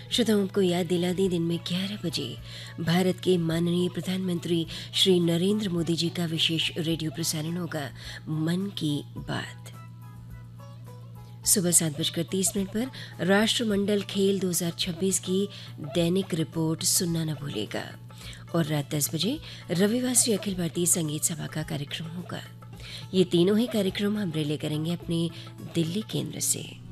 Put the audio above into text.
श्रोताओं को याद दिला दी, दिन में 11 बजे भारत के माननीय प्रधानमंत्री श्री नरेंद्र मोदी जी का विशेष रेडियो प्रसारण होगा, मन की बात। सुबह 7:30 पर राष्ट्रमंडल खेल 2026 की दैनिक रिपोर्ट सुनना न भूलेगा और रात 10 बजे रविवासी अखिल भारतीय संगीत सभा का कार्यक्रम होगा। ये तीनों ही कार्यक्रम हम रिले करेंगे अपने दिल्ली केंद्र से।